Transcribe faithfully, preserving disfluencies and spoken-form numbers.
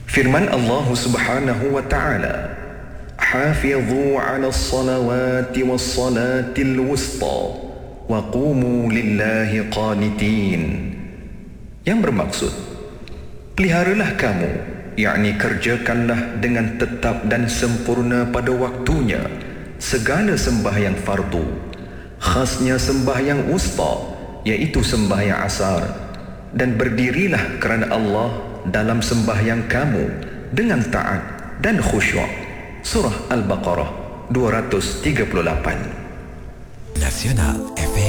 Firman Allah Subhanahu wa taala, "Hafidhu 'alas salawati was salatil wusta wa qumu lillahi qanitin." Yang bermaksud, peliharalah kamu, yakni kerjakanlah dengan tetap dan sempurna pada waktunya segala sembahyang fardu, khasnya sembahyang wusta, iaitu sembahyang asar, dan berdirilah kerana Allah dalam sembahyang kamu dengan taat dan khusyuk. Surah Al-Baqarah dua ratus tiga puluh lapan. Nasional F M.